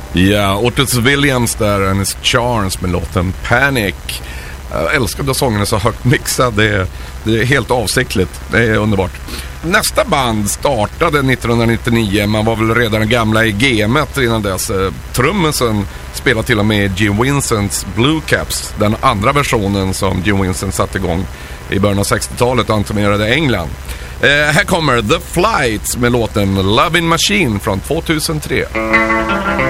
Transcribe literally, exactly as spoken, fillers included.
Ja, Otis Williams där, hennes Charms med låten Panic. Jag älskar att sången är så högt mixad. Det är, det är helt avsiktligt. Det är underbart. Nästa band startade nittonhundranittionio. Man var väl redan gamla i gamet innan dess. Trummisen spelade till och med Jim Vincents Blue Caps. Den andra versionen som Jim Vincent satte igång i början av sextiotalet och antonerade England. Eh, här kommer The Flights med låten Lovin' Machine från tvåtusentre.